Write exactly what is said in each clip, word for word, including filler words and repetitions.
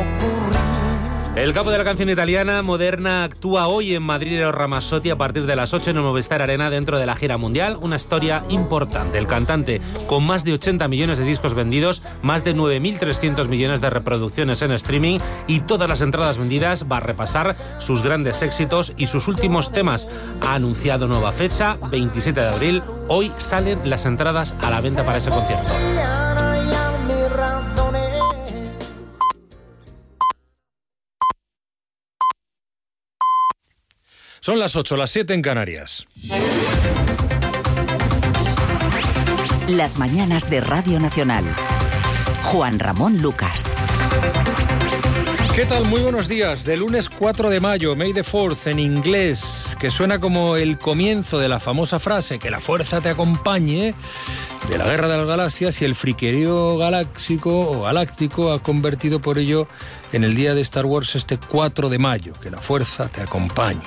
El capo de la canción italiana moderna actúa hoy en Madrid Eros Ramazzotti a partir de las ocho en el Movistar Arena dentro de la gira mundial. Una historia importante. El cantante, con más de ochenta millones de discos vendidos, más de nueve mil trescientos millones de reproducciones en streaming y todas las entradas vendidas, va a repasar sus grandes éxitos y sus últimos temas. Ha anunciado nueva fecha, veintisiete de abril. Hoy salen las entradas a la venta para ese concierto. Son las ocho, las siete en Canarias. Las mañanas de Radio Nacional. Juan Ramón Lucas. ¿Qué tal? Muy buenos días. De lunes cuatro de mayo, May the fourth, en inglés, que suena como el comienzo de la famosa frase que la fuerza te acompañe, de la Guerra de las Galaxias, y el friquerío galáxico o galáctico ha convertido por ello en el día de Star Wars este cuatro de mayo, que la fuerza te acompañe.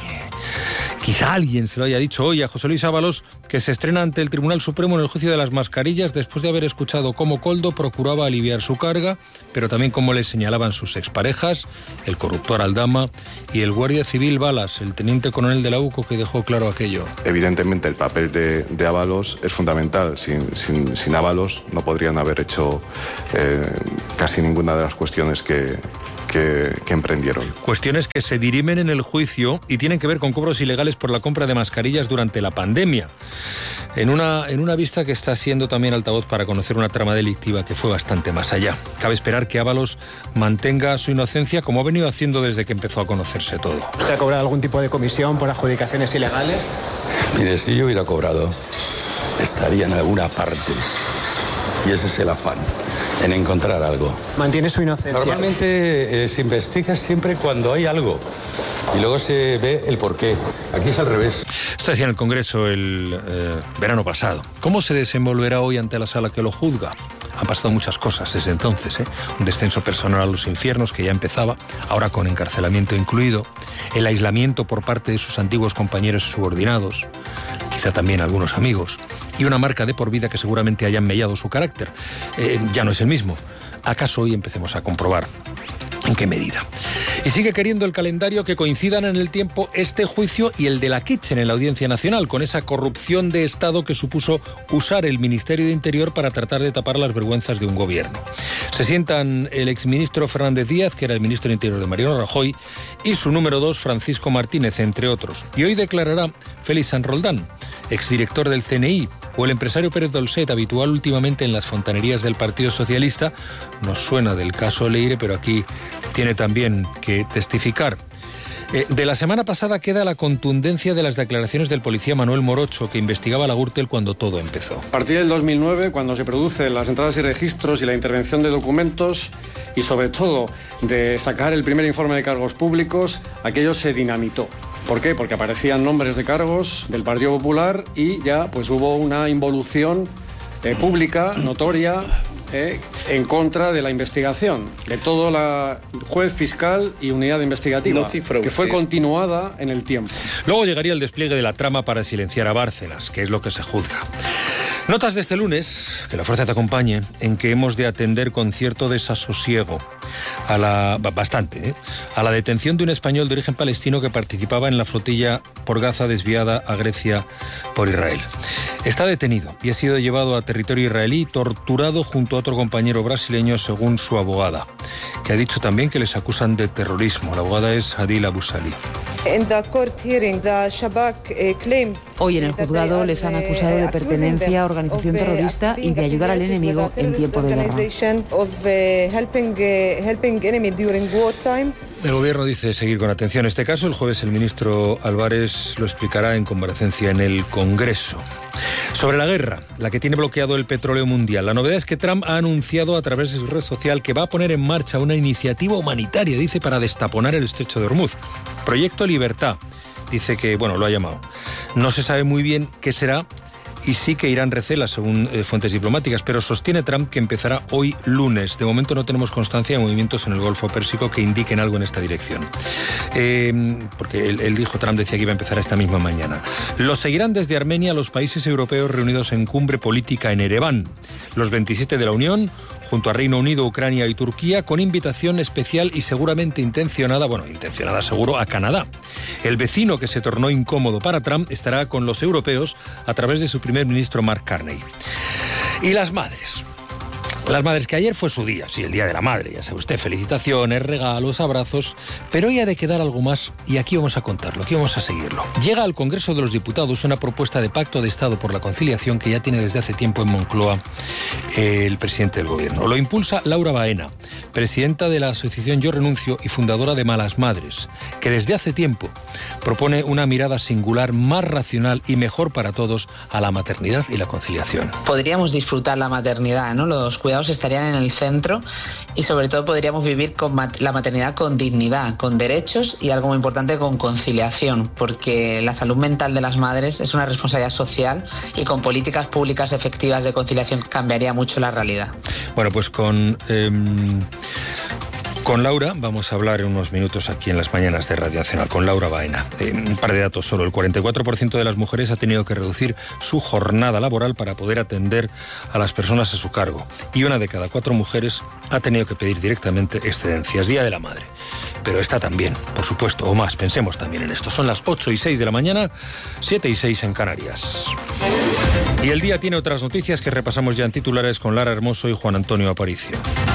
Quizá alguien se lo haya dicho hoy a José Luis Ábalos, que se estrena ante el Tribunal Supremo en el juicio de las mascarillas después de haber escuchado cómo Koldo procuraba aliviar su carga, pero también cómo le señalaban sus exparejas, el corruptor Aldama y el guardia civil Balas, el teniente coronel de la U C O, que dejó claro aquello. Evidentemente el papel de, de Ábalos es fundamental. Sin, sin, sin Ábalos no podrían haber hecho eh, casi ninguna de las cuestiones que... Que, que emprendieron. Cuestiones que se dirimen en el juicio y tienen que ver con cobros ilegales por la compra de mascarillas durante la pandemia. En una, en una vista que está siendo también altavoz para conocer una trama delictiva que fue bastante más allá. Cabe esperar que Ábalos mantenga su inocencia como ha venido haciendo desde que empezó a conocerse todo. ¿Usted ha cobrado algún tipo de comisión por adjudicaciones ilegales? Mire, si yo hubiera cobrado, estaría en alguna parte. Y ese es el afán, en encontrar algo. ¿Mantiene su inocencia? Normalmente eh, se investiga siempre cuando hay algo y luego se ve el porqué. Aquí es al revés. Esto decía en el Congreso el eh, verano pasado. ¿Cómo se desenvolverá hoy ante la sala que lo juzga? Han pasado muchas cosas desde entonces, ¿eh? Un descenso personal a los infiernos que ya empezaba, ahora con encarcelamiento incluido, el aislamiento por parte de sus antiguos compañeros y subordinados, quizá también algunos amigos, y una marca de por vida que seguramente hayan mellado su carácter. Eh, ya no es el mismo. ¿Acaso hoy empecemos a comprobar en qué medida? Y sigue queriendo el calendario que coincidan en el tiempo este juicio y el de la Kitchen en la Audiencia Nacional, con esa corrupción de Estado que supuso usar el Ministerio de Interior para tratar de tapar las vergüenzas de un gobierno. Se sientan el exministro Fernández Díaz, que era el ministro de Interior de Mariano Rajoy, y su número dos, Francisco Martínez, entre otros. Y hoy declarará Félix San Roldán, exdirector del C N I, o el empresario Pérez Dolcet, habitual últimamente en las fontanerías del Partido Socialista. Nos suena del caso Leire, pero aquí tiene también que testificar. Eh, de la semana pasada queda la contundencia de las declaraciones del policía Manuel Morocho, que investigaba a la Gürtel cuando todo empezó. A partir del dos mil nueve, cuando se producen las entradas y registros y la intervención de documentos, y sobre todo de sacar el primer informe de cargos públicos, aquello se dinamitó. ¿Por qué? Porque aparecían nombres de cargos del Partido Popular y ya pues hubo una involución eh, pública, notoria, eh, en contra de la investigación, de todo la juez, fiscal y unidad investigativa, no que fue continuada en el tiempo. Luego llegaría el despliegue de la trama para silenciar a Bárcenas, que es lo que se juzga. Notas de este lunes, que la fuerza te acompañe, en que hemos de atender con cierto desasosiego a la bastante, ¿eh? a la detención de un español de origen palestino que participaba en la flotilla por Gaza desviada a Grecia por Israel. Está detenido y ha sido llevado a territorio israelí, torturado junto a otro compañero brasileño, según su abogada, que ha dicho también que les acusan de terrorismo. La abogada es Adil Abu Salih. Hoy en el juzgado les han acusado de pertenencia a organización terrorista y de ayudar al enemigo en tiempo de guerra. El gobierno dice seguir con atención este caso. El jueves el ministro Álvarez lo explicará en comparecencia en el Congreso. Sobre la guerra, la que tiene bloqueado el petróleo mundial. La novedad es que Trump ha anunciado a través de su red social que va a poner en marcha una iniciativa humanitaria, dice, para destaponar el estrecho de Hormuz. Proyecto Libertad. Dice que, bueno, lo ha llamado. No se sabe muy bien qué será y sí que Irán recela, según eh, fuentes diplomáticas, pero sostiene Trump que empezará hoy lunes. De momento no tenemos constancia de movimientos en el Golfo Pérsico que indiquen algo en esta dirección. Eh, porque él, él dijo, Trump decía que iba a empezar esta misma mañana. Lo seguirán desde Armenia los países europeos reunidos en cumbre política en Ereván. Los veintisiete de la Unión, junto a Reino Unido, Ucrania y Turquía, con invitación especial y seguramente intencionada, bueno, intencionada seguro, a Canadá. El vecino que se tornó incómodo para Trump estará con los europeos a través de su primer ministro Mark Carney. Y las madres. Las madres, que ayer fue su día, sí, el Día de la Madre, ya sabe usted, felicitaciones, regalos, abrazos, pero hoy ha de quedar algo más y aquí vamos a contarlo, aquí vamos a seguirlo. Llega al Congreso de los Diputados una propuesta de pacto de Estado por la conciliación que ya tiene desde hace tiempo en Moncloa eh, el presidente del Gobierno. Lo impulsa Laura Baena, presidenta de la asociación Yo Renuncio y fundadora de Malas Madres, que desde hace tiempo propone una mirada singular, más racional y mejor para todos a la maternidad y la conciliación. Podríamos disfrutar la maternidad, ¿no? Los cuidados estarían en el centro y sobre todo podríamos vivir con mat- la maternidad con dignidad, con derechos y algo muy importante, con conciliación, porque la salud mental de las madres es una responsabilidad social y con políticas públicas efectivas de conciliación cambiaría mucho la realidad. Bueno, pues con... Eh, Con Laura vamos a hablar en unos minutos aquí en las mañanas de Radio Nacional, con Laura Baena. Eh, un par de datos solo. El cuarenta y cuatro por ciento de las mujeres ha tenido que reducir su jornada laboral para poder atender a las personas a su cargo. Y una de cada cuatro mujeres ha tenido que pedir directamente excedencias. Día de la Madre. Pero está también, por supuesto, o más, pensemos también en esto. Son las ocho y seis de la mañana, siete y seis en Canarias. Y el día tiene otras noticias que repasamos ya en titulares con Lara Hermoso y Juan Antonio Aparicio.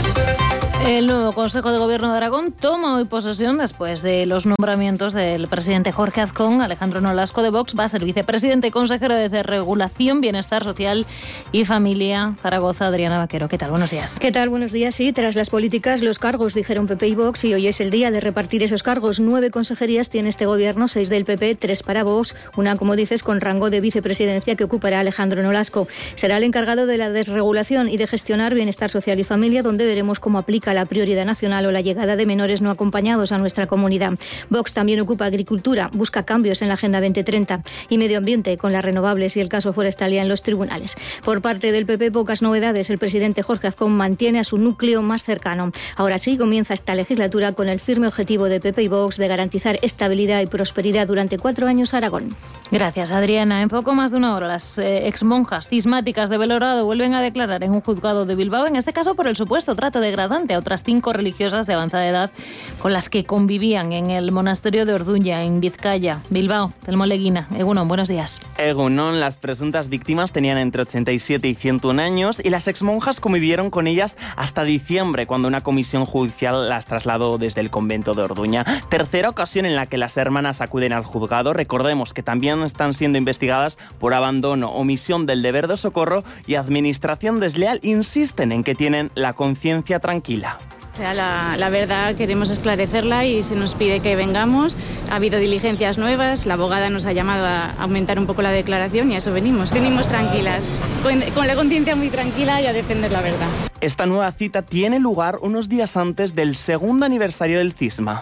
El nuevo Consejo de Gobierno de Aragón toma hoy posesión después de los nombramientos del presidente Jorge Azcón. Alejandro Nolasco, de Vox, va a ser vicepresidente y consejero de Regulación, Bienestar Social y Familia. Zaragoza, Adriana Vaquero. ¿Qué tal? Buenos días. ¿Qué tal? Buenos días. Sí, tras las políticas, los cargos, dijeron P P y Vox, y hoy es el día de repartir esos cargos. Nueve consejerías tiene este gobierno, seis del P P, tres para Vox, una, como dices, con rango de vicepresidencia que ocupará Alejandro Nolasco. Será el encargado de la desregulación y de gestionar Bienestar Social y Familia, donde veremos cómo aplica la prioridad nacional o la llegada de menores no acompañados a nuestra comunidad. Vox también ocupa Agricultura, busca cambios en la Agenda veinte treinta y Medio Ambiente, con las renovables y el caso forestal ya en los tribunales. Por parte del P P, pocas novedades. El presidente Jorge Azcón mantiene a su núcleo más cercano. Ahora sí, comienza esta legislatura con el firme objetivo de P P y Vox de garantizar estabilidad y prosperidad durante cuatro años a Aragón. Gracias, Adriana. En poco más de una hora, las eh, exmonjas cismáticas de Belorado vuelven a declarar en un juzgado de Bilbao, en este caso por el supuesto trato degradante a otras cinco religiosas de avanzada edad con las que convivían en el monasterio de Orduña, en Vizcaya. Bilbao, Telmo Leguina. Egunon, buenos días. Egunon, las presuntas víctimas tenían entre ochenta y siete y ciento uno años y las exmonjas convivieron con ellas hasta diciembre, cuando una comisión judicial las trasladó desde el convento de Orduña. Tercera ocasión en la que las hermanas acuden al juzgado. Recordemos que también están siendo investigadas por abandono, omisión del deber de socorro y administración desleal. Insisten en que tienen la conciencia tranquila. O sea, la, la verdad queremos esclarecerla y se nos pide que vengamos. Ha habido diligencias nuevas, la abogada nos ha llamado a aumentar un poco la declaración y a eso venimos. Venimos tranquilas, con, con la conciencia muy tranquila y a defender la verdad. Esta nueva cita tiene lugar unos días antes del segundo aniversario del cisma.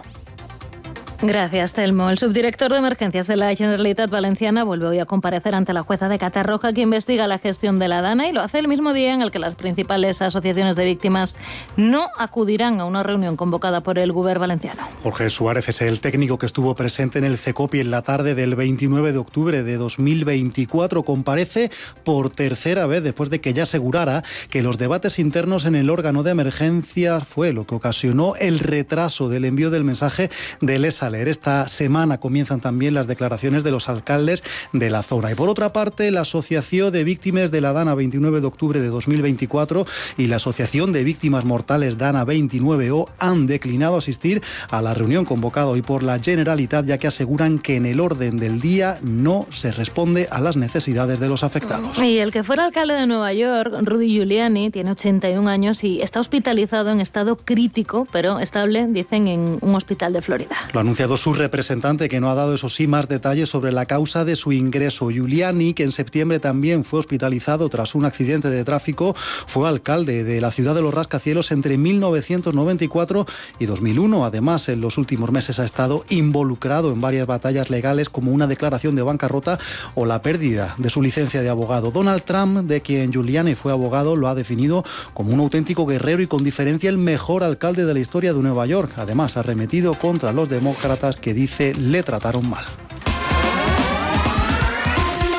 Gracias, Telmo. El subdirector de Emergencias de la Generalitat Valenciana vuelve hoy a comparecer ante la jueza de Catarroja, que investiga la gestión de la Dana, y lo hace el mismo día en el que las principales asociaciones de víctimas no acudirán a una reunión convocada por el Govern valenciano. Jorge Suárez es el técnico que estuvo presente en el CECOPI en la tarde del veintinueve de octubre de dos mil veinticuatro. Comparece por tercera vez después de que ya asegurara que los debates internos en el órgano de emergencias fue lo que ocasionó el retraso del envío del mensaje del ESA. Esta semana comienzan también las declaraciones de los alcaldes de la zona. Y por otra parte, la Asociación de Víctimas de la Dana veintinueve de octubre de dos mil veinticuatro y la Asociación de Víctimas Mortales Dana veintinueve O han declinado asistir a la reunión convocada hoy por la Generalitat, ya que aseguran que en el orden del día no se responde a las necesidades de los afectados. Y el que fuera alcalde de Nueva York, Rudy Giuliani, tiene ochenta y un años y está hospitalizado en estado crítico, pero estable, dicen, en un hospital de Florida. Lo anuncia su representante, que no ha dado, eso sí, más detalles sobre la causa de su ingreso. Giuliani, que en septiembre también fue hospitalizado tras un accidente de tráfico, fue alcalde de la ciudad de los rascacielos entre mil novecientos noventa y cuatro y dos mil uno. Además, en los últimos meses ha estado involucrado en varias batallas legales, como una declaración de bancarrota o la pérdida de su licencia de abogado. Donald Trump, de quien Giuliani fue abogado, lo ha definido como un auténtico guerrero y con diferencia el mejor alcalde de la historia de Nueva York. Además, ha arremetido contra los demócratas que dice le trataron mal.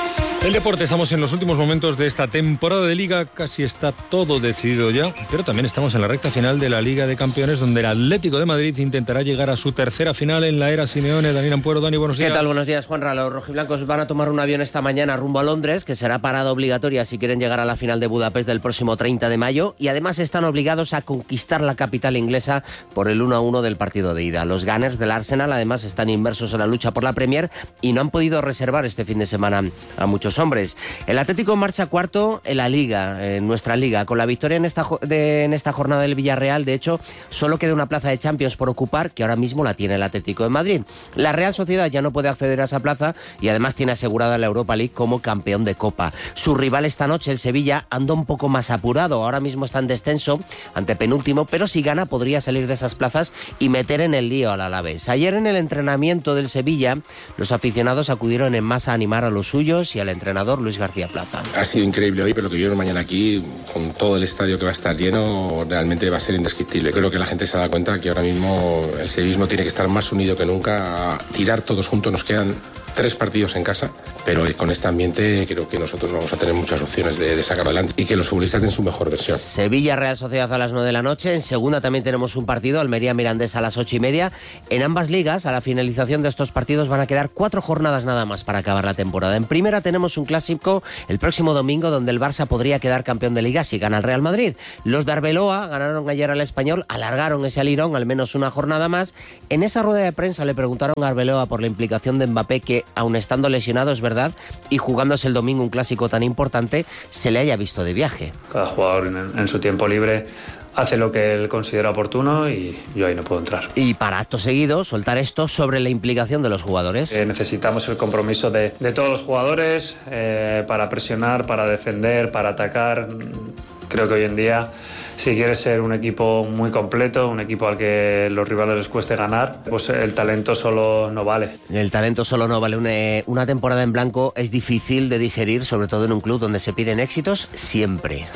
El deporte, estamos en los últimos momentos de esta temporada de Liga, casi está todo decidido ya, pero también estamos en la recta final de la Liga de Campeones, donde el Atlético de Madrid intentará llegar a su tercera final en la era Simeone. Dani Ampuero. Dani, buenos días. ¿Qué tal? Buenos días, Juanra. Los rojiblancos van a tomar un avión esta mañana rumbo a Londres, que será parada obligatoria si quieren llegar a la final de Budapest del próximo treinta de mayo, y además están obligados a conquistar la capital inglesa por el uno a uno del partido de ida. Los Gunners del Arsenal además están inmersos en la lucha por la Premier y no han podido reservar este fin de semana a muchos hombres. El Atlético marcha cuarto en la Liga, en nuestra Liga, con la victoria en esta, de, en esta jornada del Villarreal. De hecho, solo queda una plaza de Champions por ocupar, que ahora mismo la tiene el Atlético de Madrid. La Real Sociedad ya no puede acceder a esa plaza y además tiene asegurada la Europa League como campeón de Copa. Su rival esta noche, el Sevilla, anda un poco más apurado. Ahora mismo está en descenso, ante penúltimo, pero si gana podría salir de esas plazas y meter en el lío al Alavés. Ayer en el entrenamiento del Sevilla, los aficionados acudieron en masa a animar a los suyos y al entrenador Luis García Plaza. Ha sido increíble hoy, pero lo que vieron mañana aquí, con todo el estadio que va a estar lleno, realmente va a ser indescriptible. Creo que la gente se da cuenta que ahora mismo el sevillismo tiene que estar más unido que nunca, a tirar todos juntos. Nos quedan tres partidos en casa, pero con este ambiente creo que nosotros vamos a tener muchas opciones de, de sacar adelante y que los futbolistas den su mejor versión. Sevilla Real Sociedad a las nueve de la noche. En segunda también tenemos un partido, Almería Mirandés a las ocho y media. En ambas ligas, a la finalización de estos partidos van a quedar cuatro jornadas nada más para acabar la temporada. En primera tenemos un clásico el próximo domingo, donde el Barça podría quedar campeón de Liga si gana el Real Madrid. Los de Arbeloa ganaron ayer al Español, alargaron ese alirón al menos una jornada más. En esa rueda de prensa le preguntaron a Arbeloa por la implicación de Mbappé, que aun estando lesionado, es verdad, y jugándose el domingo un clásico tan importante, se le haya visto de viaje. Cada jugador en, en su tiempo libre hace lo que él considera oportuno y yo ahí no puedo entrar. Y para acto seguido, soltar esto sobre la implicación de los jugadores. Eh, necesitamos el compromiso de, de todos los jugadores eh, para presionar, para defender, para atacar. Creo que hoy en día, si quieres ser un equipo muy completo, un equipo al que los rivales les cueste ganar, pues el talento solo no vale. El talento solo no vale. Una, una temporada en blanco es difícil de digerir, sobre todo en un club donde se piden éxitos siempre.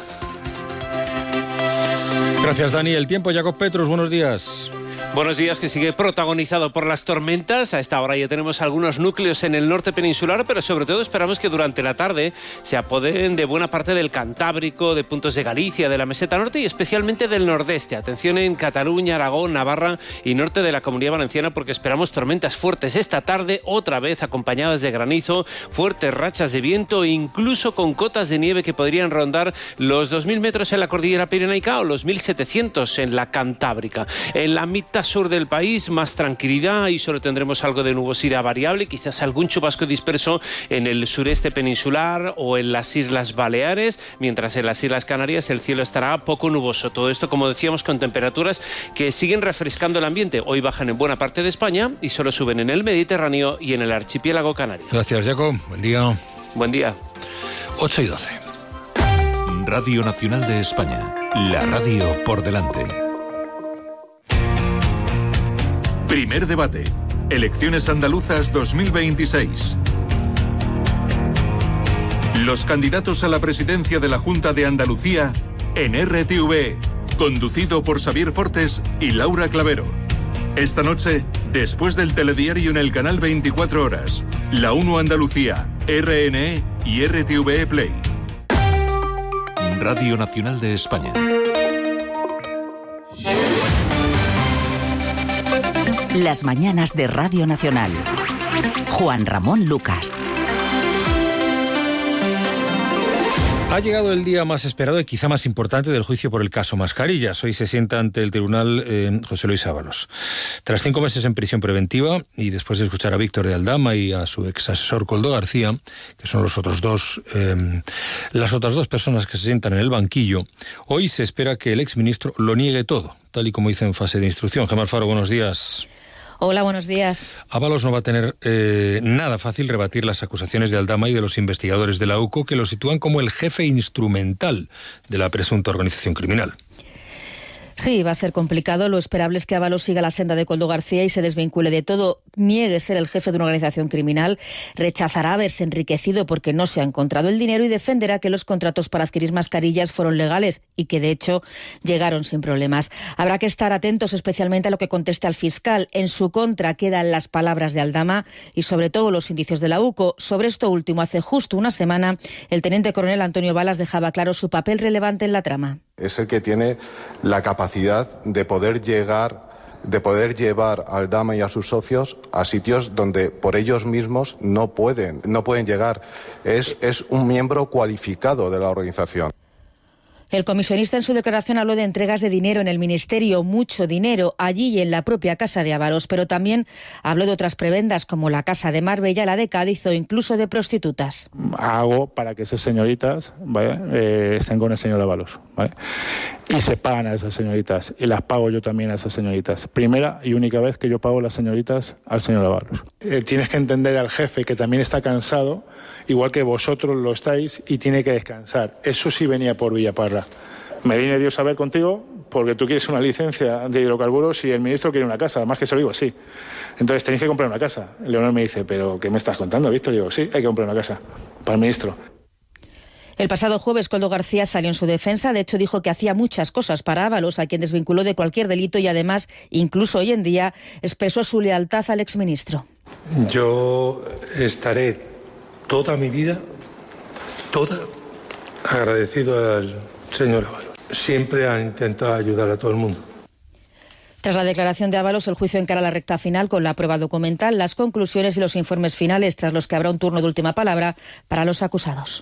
Gracias, Dani. El tiempo, Jacob Petrus, buenos días. Buenos días, que sigue protagonizado por las tormentas. A esta hora ya tenemos algunos núcleos en el norte peninsular, pero sobre todo esperamos que durante la tarde se apoderen de buena parte del Cantábrico, de puntos de Galicia, de la meseta norte y especialmente del nordeste. Atención en Cataluña, Aragón, Navarra y norte de la Comunidad Valenciana, porque esperamos tormentas fuertes esta tarde, otra vez acompañadas de granizo, fuertes rachas de viento e incluso con cotas de nieve que podrían rondar los dos mil metros en la cordillera pirenaica o los mil setecientos en la Cantábrica. En la mitad sur del país, más tranquilidad y solo tendremos algo de nubosidad variable, quizás algún chubasco disperso en el sureste peninsular o en las Islas Baleares, mientras en las Islas Canarias el cielo estará poco nuboso. Todo esto, como decíamos, con temperaturas que siguen refrescando el ambiente. Hoy bajan en buena parte de España y solo suben en el Mediterráneo y en el archipiélago canario. Gracias, Jacob. Buen día. Buen día. ocho y doce. Radio Nacional de España. La radio por delante. Primer debate. Elecciones andaluzas dos mil veintiséis. Los candidatos a la presidencia de la Junta de Andalucía en R T V E, conducido por Xavier Fortes y Laura Clavero. Esta noche, después del telediario en el canal veinticuatro horas, La uno Andalucía, R N E y R T V E Play. Radio Nacional de España. Las mañanas de Radio Nacional. Juan Ramón Lucas. Ha llegado el día más esperado y quizá más importante del juicio por el caso Mascarillas. Hoy se sienta ante el tribunal eh, José Luis Ábalos. Tras cinco meses en prisión preventiva y después de escuchar a Víctor de Aldama y a su ex asesor Koldo García, que son los otros dos, eh, las otras dos personas que se sientan en el banquillo, hoy se espera que el exministro lo niegue todo, tal y como dice en fase de instrucción. Gemma Alfaro, buenos días. Hola, buenos días. Ábalos no va a tener eh, nada fácil rebatir las acusaciones de Aldama y de los investigadores de la U C O, que lo sitúan como el jefe instrumental de la presunta organización criminal. Sí, va a ser complicado. Lo esperable es que Ábalos siga la senda de Koldo García y se desvincule de todo. niegue ser el jefe de una organización criminal, rechazará haberse enriquecido porque no se ha encontrado el dinero y defenderá que los contratos para adquirir mascarillas fueron legales y que de hecho llegaron sin problemas. Habrá que estar atentos especialmente a lo que conteste al fiscal. En su contra quedan las palabras de Aldama y sobre todo los indicios de la UCO. Sobre esto último, hace justo una semana, el teniente coronel Antonio Balas dejaba claro su papel relevante en la trama. Es el que tiene la capacidad de poder llegar de poder llevar a Aldama y a sus socios a sitios donde por ellos mismos no pueden, no pueden llegar. Es, es un miembro cualificado de la organización. El comisionista en su declaración habló de entregas de dinero en el Ministerio, mucho dinero, allí y en la propia Casa de Ábalos, pero también habló de otras prebendas como la Casa de Marbella, la de Cádiz o incluso de prostitutas. Hago para que esas señoritas, ¿vale? eh, estén con el señor Ábalos, ¿vale? Y se pagan a esas señoritas, y las pago yo también a esas señoritas. Primera y única vez que yo pago las señoritas al señor Ábalos. Eh, tienes que entender al jefe que también está cansado, igual que vosotros lo estáis, y tiene que descansar. Eso sí venía por Villaparra. Me viene Dios a ver contigo porque tú quieres una licencia de hidrocarburos y el ministro quiere una casa, además que se lo digo así. Entonces tenéis que comprar una casa. Leonor me dice, ¿pero qué me estás contando, Víctor? Digo, sí, hay que comprar una casa para el ministro. El pasado jueves, Koldo García salió en su defensa. De hecho, dijo que hacía muchas cosas para Ábalos, a quien desvinculó de cualquier delito y además, incluso hoy en día, expresó su lealtad al exministro. Yo estaré toda mi vida, toda, agradecido al señor Ábalos. Siempre ha intentado ayudar a todo el mundo. Tras la declaración de Ábalos, el juicio encara la recta final con la prueba documental, las conclusiones y los informes finales, tras los que habrá un turno de última palabra para los acusados.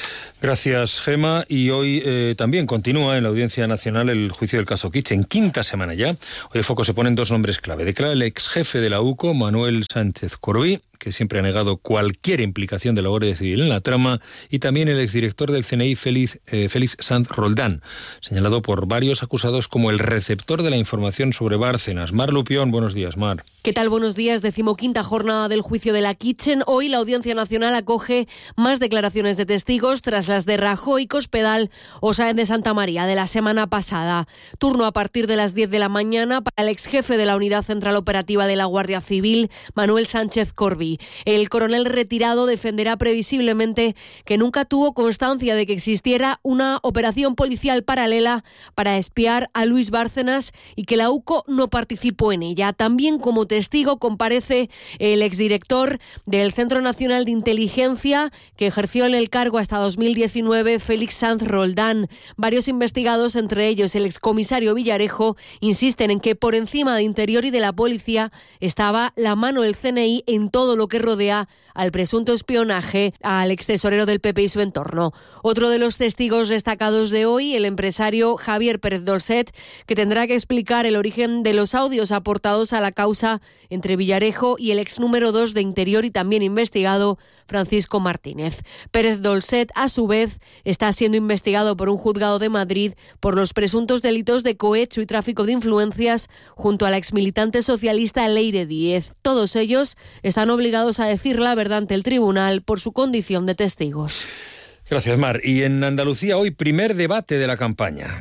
Gracias, Gema. Y hoy eh, también continúa en la Audiencia Nacional el juicio del caso Kitchen. Quinta semana ya. Hoy el foco se pone en dos nombres clave. Declara el ex jefe de la UCO, Manuel Sánchez Corbí, que siempre ha negado cualquier implicación de la Guardia Civil en la trama, y también el exdirector del C N I, Félix, eh, Félix Sanz Roldán, señalado por varios acusados como el receptor de la información sobre Bárcenas. Mar Lupión, buenos días, Mar. ¿Qué tal? Buenos días. Decimoquinta jornada del juicio de la Kitchen. Hoy la Audiencia Nacional acoge más declaraciones de testigos tras las de Rajoy, Cospedal o Sáenz de Santa María de la semana pasada. Turno a partir de las diez de la mañana para el exjefe de la Unidad Central Operativa de la Guardia Civil, Manuel Sánchez Corbí. El coronel retirado defenderá previsiblemente que nunca tuvo constancia de que existiera una operación policial paralela para espiar a Luis Bárcenas y que la UCO no participó en ella. También como testigo comparece el exdirector del Centro Nacional de Inteligencia, que ejerció en el cargo hasta dos mil diecinueve, Félix Sanz Roldán. Varios investigados, entre ellos el excomisario Villarejo, insisten en que por encima de Interior y de la policía estaba la mano del C N I en todo lo que rodea al presunto espionaje al extesorero del P P y su entorno. Otro de los testigos destacados de hoy, el empresario Javier Pérez Dolcet, que tendrá que explicar el origen de los audios aportados a la causa entre Villarejo y el ex número dos de Interior y también investigado, Francisco Martínez. Pérez Dolcet, a su vez, está siendo investigado por un juzgado de Madrid por los presuntos delitos de cohecho y tráfico de influencias junto a la exmilitante socialista Leire Díez. Todos ellos están obligados a decir la verdad ante el tribunal por su condición de testigos. Gracias, Mar. Y en Andalucía hoy primer debate de la campaña.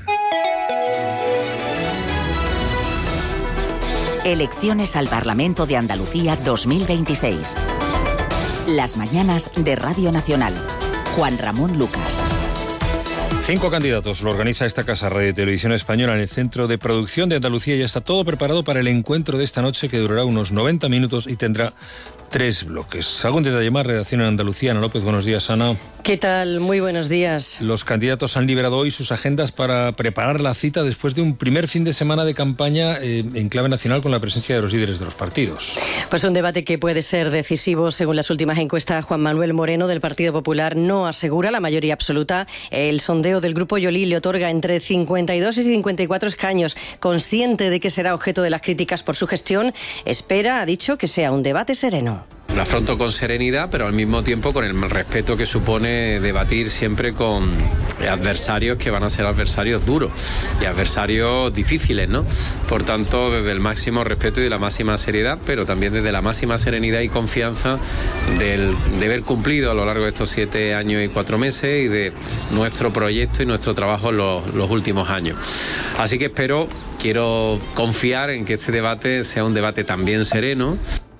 Elecciones al Parlamento de Andalucía dos mil veintiséis. Las mañanas de Radio Nacional. Juan Ramón Lucas. Cinco candidatos lo organiza esta casa Radio y Televisión Española en el Centro de Producción de Andalucía y ya está todo preparado para el encuentro de esta noche, que durará unos noventa minutos y tendrá tres bloques. Algún detalle más, redacción en Andalucía. Ana López, buenos días, Ana. ¿Qué tal? Muy buenos días. Los candidatos han liberado hoy sus agendas para preparar la cita después de un primer fin de semana de campaña eh, en clave nacional con la presencia de los líderes de los partidos. Pues un debate que puede ser decisivo. Según las últimas encuestas, Juan Manuel Moreno del Partido Popular no asegura la mayoría absoluta. El sondeo del Grupo Yolí le otorga entre cincuenta y dos y cincuenta y cuatro escaños. Consciente de que será objeto de las críticas por su gestión, espera, ha dicho, que sea un debate sereno. Lo afronto con serenidad, pero al mismo tiempo con el respeto que supone debatir siempre con adversarios que van a ser adversarios duros y adversarios difíciles, ¿no? Por tanto, desde el máximo respeto y la máxima seriedad, pero también desde la máxima serenidad y confianza del, de haber cumplido a lo largo de estos siete años y cuatro meses y de nuestro proyecto y nuestro trabajo en los, los últimos años. Así que espero, quiero confiar en que este debate sea un debate también sereno.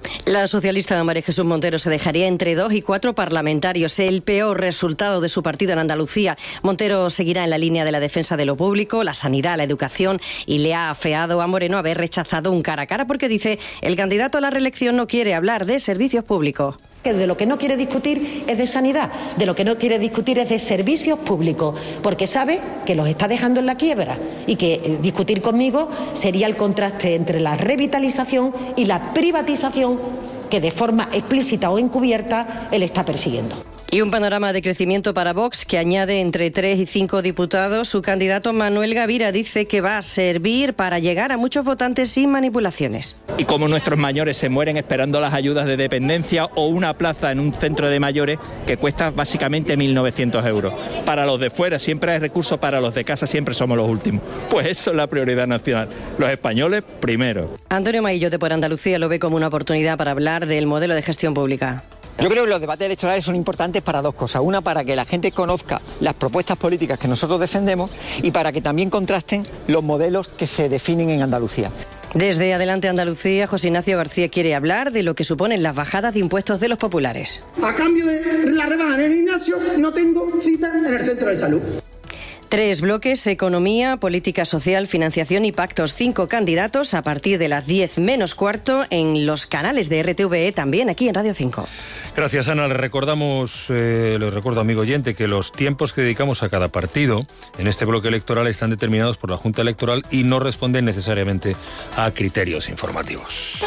La socialista María Jesús Montero se dejaría entre dos y cuatro parlamentarios, el peor resultado de su partido en Andalucía. Montero seguirá en la línea de la defensa de lo público, la sanidad, la educación, y le ha afeado a Moreno haber rechazado un cara a cara porque dice el candidato a la reelección no quiere hablar de servicios públicos. Que de lo que no quiere discutir es de sanidad, de lo que no quiere discutir es de servicios públicos, porque sabe que los está dejando en la quiebra y que eh, discutir conmigo sería el contraste entre la revitalización y la privatización que de forma explícita o encubierta él está persiguiendo. Y un panorama de crecimiento para Vox que añade entre tres y cinco diputados. Su candidato Manuel Gavira dice que va a servir para llegar a muchos votantes sin manipulaciones. Y como nuestros mayores se mueren esperando las ayudas de dependencia o una plaza en un centro de mayores que cuesta básicamente mil novecientos euros. Para los de fuera siempre hay recursos, para los de casa siempre somos los últimos. Pues eso es la prioridad nacional. Los españoles primero. Antonio Maillo de Por Andalucía lo ve como una oportunidad para hablar del modelo de gestión pública. Yo creo que los debates electorales son importantes para dos cosas. Una, para que la gente conozca las propuestas políticas que nosotros defendemos y para que también contrasten los modelos que se definen en Andalucía. Desde Adelante Andalucía, José Ignacio García quiere hablar de lo que suponen las bajadas de impuestos de los populares. A cambio de la rebaja en el gimnasio, no tengo cita en el centro de salud. Tres bloques: economía, política social, financiación y pactos. Cinco candidatos a partir de las diez menos cuarto en los canales de R T V E, también aquí en Radio cinco. Gracias, Ana. Le recordamos, eh, le recuerdo, amigo oyente, que los tiempos que dedicamos a cada partido en este bloque electoral están determinados por la Junta Electoral y no responden necesariamente a criterios informativos.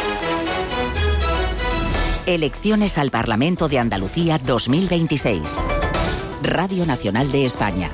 Elecciones al Parlamento de Andalucía dos mil veintiséis. Radio Nacional de España.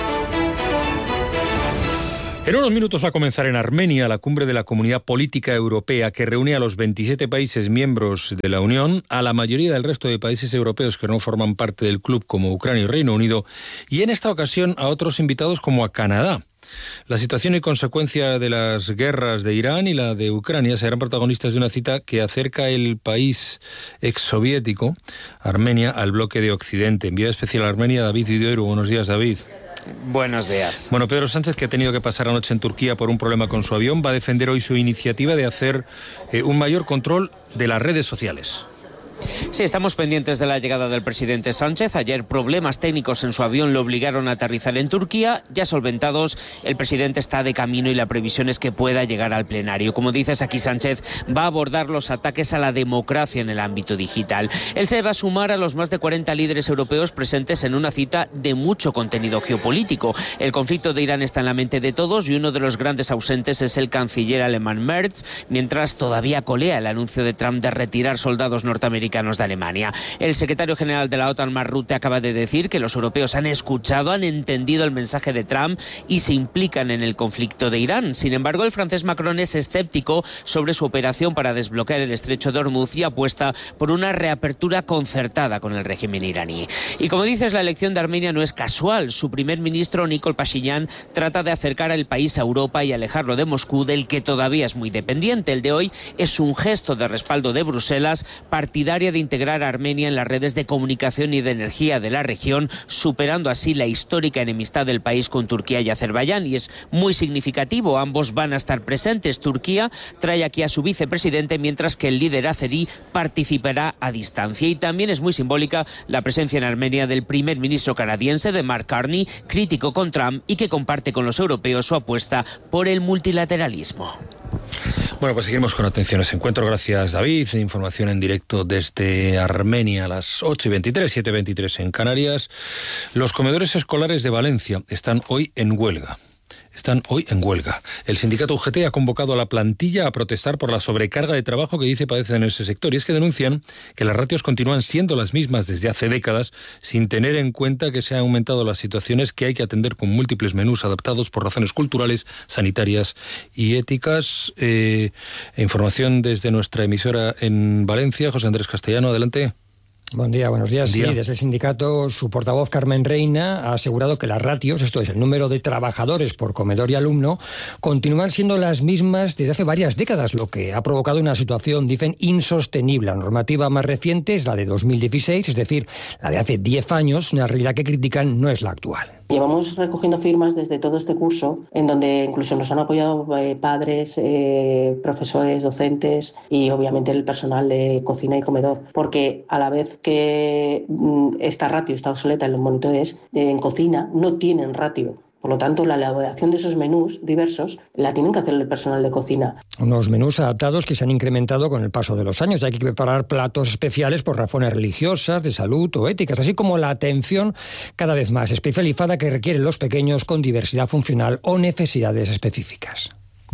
En unos minutos va a comenzar en Armenia la cumbre de la Comunidad Política Europea, que reúne a los veintisiete países miembros de la Unión, a la mayoría del resto de países europeos que no forman parte del club, como Ucrania y Reino Unido, y en esta ocasión a otros invitados como a Canadá. La situación y consecuencia de las guerras de Irán y la de Ucrania serán protagonistas de una cita que acerca el país exsoviético, Armenia, al bloque de Occidente. Enviado especial a Armenia, David Videiro. Buenos días, David. Buenos días. Bueno, Pedro Sánchez, que ha tenido que pasar la noche en Turquía por un problema con su avión, va a defender hoy su iniciativa de hacer eh, un mayor control de las redes sociales. Sí, estamos pendientes de la llegada del presidente Sánchez. Ayer problemas técnicos en su avión lo obligaron a aterrizar en Turquía. Ya solventados, el presidente está de camino y la previsión es que pueda llegar al plenario. Como dices, aquí Sánchez va a abordar los ataques a la democracia en el ámbito digital. Él se va a sumar a los más de cuarenta líderes europeos presentes en una cita de mucho contenido geopolítico. El conflicto de Irán está en la mente de todos y uno de los grandes ausentes es el canciller alemán Merz, mientras todavía colea el anuncio de Trump de retirar soldados norteamericanos de Alemania. El secretario general de la OTAN, Mark Rutte, acaba de decir que los europeos han escuchado, han entendido el mensaje de Trump y se implican en el conflicto de Irán. Sin embargo, el francés Macron es escéptico sobre su operación para desbloquear el estrecho de Hormuz y apuesta por una reapertura concertada con el régimen iraní. Y como dices, la elección de Armenia no es casual. Su primer ministro, Nikol Pashinyan, trata de acercar al país a Europa y alejarlo de Moscú, del que todavía es muy dependiente. El de hoy es un gesto de respaldo de Bruselas, partidario de integrar a Armenia en las redes de comunicación y de energía de la región, superando así la histórica enemistad del país con Turquía y Azerbaiyán. Y es muy significativo, ambos van a estar presentes. Turquía trae aquí a su vicepresidente, mientras que el líder azerí participará a distancia. Y también es muy simbólica la presencia en Armenia del primer ministro canadiense, de Mark Carney, crítico con Trump y que comparte con los europeos su apuesta por el multilateralismo. Bueno, pues seguimos con atención ese encuentro. Gracias, David. Información en directo desde Armenia a las ocho y veintitrés, siete y veintitrés en Canarias. Los comedores escolares de Valencia están hoy en huelga. Están hoy en huelga. El sindicato U G T ha convocado a la plantilla a protestar por la sobrecarga de trabajo que dice padecen en ese sector. Y es que denuncian que las ratios continúan siendo las mismas desde hace décadas, sin tener en cuenta que se han aumentado las situaciones que hay que atender con múltiples menús adaptados por razones culturales, sanitarias y éticas. Eh, información desde nuestra emisora en Valencia. José Andrés Castellano, adelante. Buen día, buenos días. Buen día. Sí, desde el sindicato, su portavoz Carmen Reina ha asegurado que las ratios, esto es, el número de trabajadores por comedor y alumno, continúan siendo las mismas desde hace varias décadas, lo que ha provocado una situación, dicen, insostenible. La normativa más reciente es la de dos mil dieciséis, es decir, la de hace diez años, una realidad que critican no es la actual. Llevamos recogiendo firmas desde todo este curso, en donde incluso nos han apoyado eh, padres, eh, profesores, docentes y obviamente el personal de cocina y comedor, porque a la vez que mm, esta ratio está obsoleta en los monitores, eh, en cocina no tienen ratio. Por lo tanto, la elaboración de esos menús diversos la tienen que hacer el personal de cocina. Unos menús adaptados que se han incrementado con el paso de los años. Hay que preparar platos especiales por razones religiosas, de salud o éticas, así como la atención cada vez más especializada que requieren los pequeños con diversidad funcional o necesidades específicas.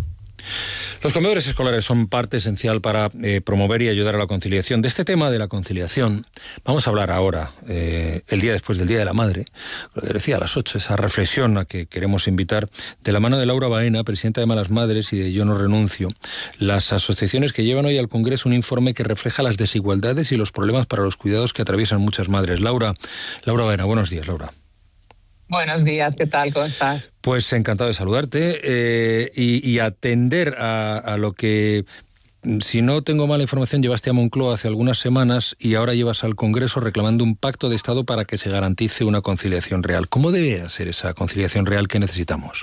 Los comedores escolares son parte esencial para eh, promover y ayudar a la conciliación. De este tema de la conciliación vamos a hablar ahora, eh, el día después del Día de la Madre, lo que decía a las ocho, esa reflexión a que queremos invitar, de la mano de Laura Baena, presidenta de Malas Madres, y de Yo No Renuncio, las asociaciones que llevan hoy al Congreso un informe que refleja las desigualdades y los problemas para los cuidados que atraviesan muchas madres. Laura, Laura Baena, buenos días, Laura. Buenos días, ¿qué tal? ¿Cómo estás? Pues encantado de saludarte eh, y, y atender a, a lo que, si no tengo mala información, llevaste a Moncloa hace algunas semanas y ahora llevas al Congreso reclamando un pacto de Estado para que se garantice una conciliación real. ¿Cómo debe ser esa conciliación real que necesitamos?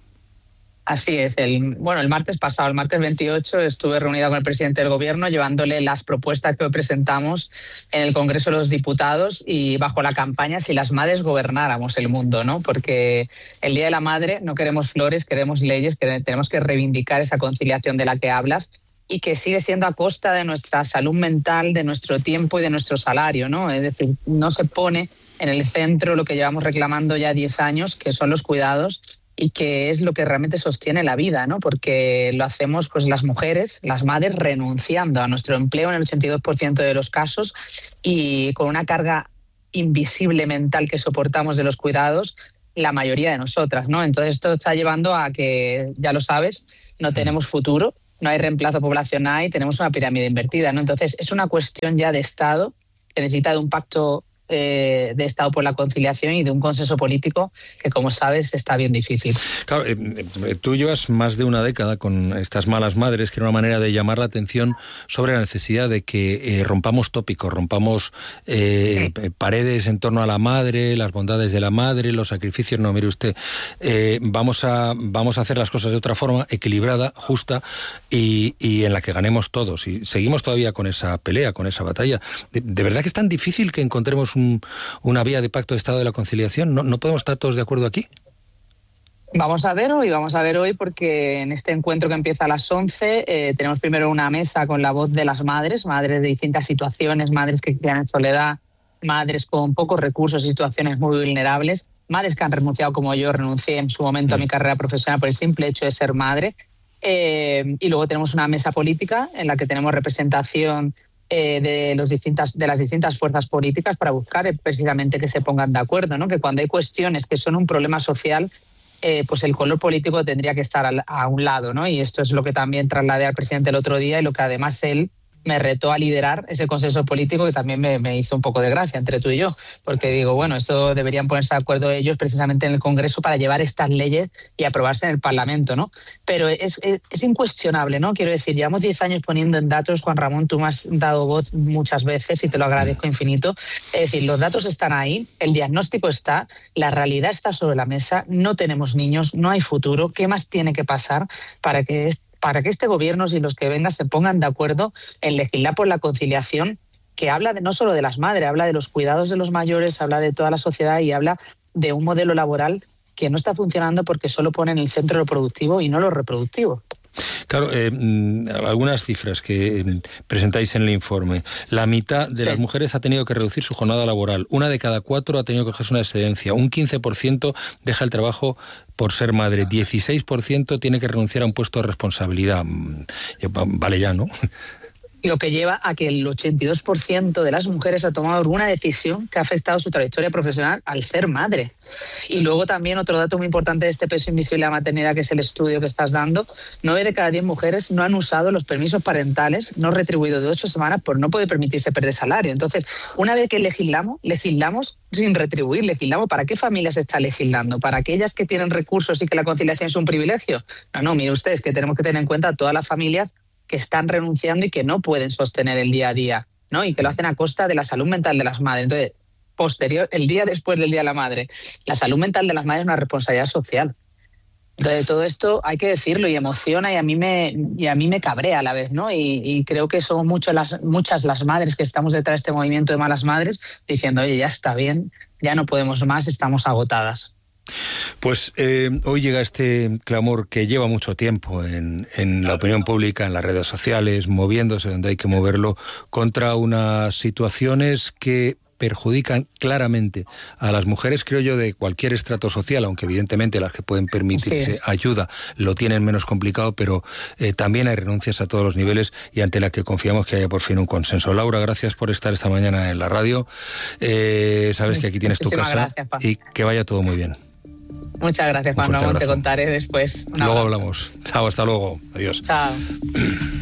Así es. El, bueno, el martes pasado, el martes veintiocho, estuve reunida con el presidente del Gobierno llevándole las propuestas que hoy presentamos en el Congreso de los Diputados y bajo la campaña Si las madres gobernáramos el mundo, ¿no? Porque el Día de la Madre no queremos flores, queremos leyes, que tenemos que reivindicar esa conciliación de la que hablas y que sigue siendo a costa de nuestra salud mental, de nuestro tiempo y de nuestro salario, ¿no? Es decir, no se pone en el centro lo que llevamos reclamando ya diez años, que son los cuidados, y que es lo que realmente sostiene la vida, ¿no? Porque lo hacemos pues las mujeres, las madres, renunciando a nuestro empleo en el ochenta y dos por ciento de los casos y con una carga invisible mental que soportamos de los cuidados la mayoría de nosotras, ¿no? Entonces esto está llevando a que, ya lo sabes, no tenemos futuro, no hay reemplazo poblacional y tenemos una pirámide invertida, ¿no? Entonces es una cuestión ya de Estado que necesita de un pacto Eh, de Estado por la conciliación y de un consenso político que, como sabes, está bien difícil. Claro, eh, eh, tú llevas más de una década con estas Malas Madres, que era una manera de llamar la atención sobre la necesidad de que eh, rompamos tópicos, rompamos eh, sí. paredes en torno a la madre, las bondades de la madre, los sacrificios. No, mire usted, eh, vamos a vamos a hacer las cosas de otra forma, equilibrada, justa y, y en la que ganemos todos. Y seguimos todavía con esa pelea, con esa batalla. ¿De, de verdad que es tan difícil que encontremos un, una vía de pacto de Estado de la conciliación? ¿No, no podemos estar todos de acuerdo aquí? Vamos a ver hoy, vamos a ver hoy porque en este encuentro que empieza a las once eh, tenemos primero una mesa con la voz de las madres, madres de distintas situaciones, madres que crían en soledad, madres con pocos recursos y situaciones muy vulnerables, madres que han renunciado como yo, renuncié en su momento a mi carrera profesional por el simple hecho de ser madre. Eh, y luego tenemos una mesa política en la que tenemos representación Eh, de, los distintas, de las distintas fuerzas políticas para buscar eh, precisamente que se pongan de acuerdo, ¿no? Que cuando hay cuestiones que son un problema social, eh, pues el color político tendría que estar al, a un lado, ¿no? Y esto es lo que también trasladé al presidente el otro día y lo que además él me retó a liderar ese consenso político que también me, me hizo un poco de gracia entre tú y yo, porque digo, bueno, esto deberían ponerse de acuerdo ellos precisamente en el Congreso para llevar estas leyes y aprobarse en el Parlamento, ¿no? Pero es, es, es incuestionable, ¿no? Quiero decir, llevamos diez años poniendo en datos, Juan Ramón, tú me has dado voz muchas veces y te lo agradezco infinito. Es decir, los datos están ahí, el diagnóstico está, la realidad está sobre la mesa, no tenemos niños, no hay futuro. ¿Qué más tiene que pasar para que este para que este gobierno y los que vengan se pongan de acuerdo en legislar por la conciliación, que habla de, no solo de las madres, habla de los cuidados de los mayores, habla de toda la sociedad y habla de un modelo laboral que no está funcionando porque solo pone en el centro lo productivo y no lo reproductivo? Claro, eh, algunas cifras que eh, presentáis en el informe. La mitad de sí. las mujeres ha tenido que reducir su jornada laboral. Una de cada cuatro ha tenido que cogerse una excedencia. Un quince por ciento deja el trabajo por ser madre. dieciséis por ciento tiene que renunciar a un puesto de responsabilidad. Vale ya, ¿no? Lo que lleva a que el ochenta y dos por ciento de las mujeres ha tomado alguna decisión que ha afectado su trayectoria profesional al ser madre. Y luego también otro dato muy importante de este peso invisible de la maternidad, que es el estudio que estás dando, nueve de cada diez mujeres no han usado los permisos parentales no retribuidos de ocho semanas por no poder permitirse perder salario. Entonces, una vez que legislamos, legislamos sin retribuir, legislamos. ¿Para qué familias se está legislando? ¿Para aquellas que tienen recursos y que la conciliación es un privilegio? No, no, mire ustedes que tenemos que tener en cuenta a todas las familias que están renunciando y que no pueden sostener el día a día, ¿no? Y que lo hacen a costa de la salud mental de las madres. Entonces, posterior, el día después del Día de la Madre. La salud mental de las madres es una responsabilidad social. Entonces, todo esto hay que decirlo y emociona y a mí me y a mí me cabrea a la vez, ¿no? Y, y creo que somos mucho las, muchas las madres que estamos detrás de este movimiento de malas madres diciendo, oye, ya está bien, ya no podemos más, estamos agotadas. Pues eh, hoy llega este clamor que lleva mucho tiempo en, en la opinión pública, en las redes sociales, moviéndose donde hay que moverlo, contra unas situaciones que perjudican claramente a las mujeres, creo yo, de cualquier estrato social, aunque evidentemente las que pueden permitirse ayuda lo tienen menos complicado, pero eh, también hay renuncias a todos los niveles y ante la que confiamos que haya por fin un consenso. Laura, gracias por estar esta mañana en la radio. Eh, sabes que aquí tienes Muchísimas tu casa gracias, y que vaya todo muy bien. Muchas gracias, Juan Ramón, te contaré después. Luego hablamos. Chao, hasta luego. Adiós. Chao.